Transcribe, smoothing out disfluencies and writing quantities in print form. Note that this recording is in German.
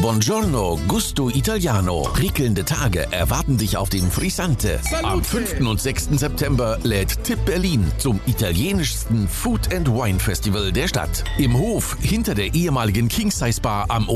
Buongiorno, Gusto Italiano. Prickelnde Tage erwarten dich auf dem Frisante. Am 5. und 6. September lädt Tipp Berlin zum italienischsten Food and Wine Festival der Stadt. Im Hof hinter der ehemaligen King Size Bar am